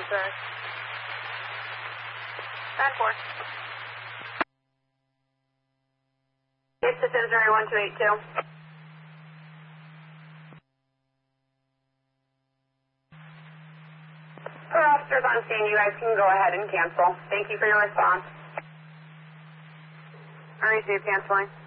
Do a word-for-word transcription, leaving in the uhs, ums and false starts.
sir. Bad four. It's the Missouri one two eight two. For officers on scene, you guys can go ahead and cancel. Thank you for your response. I received canceling.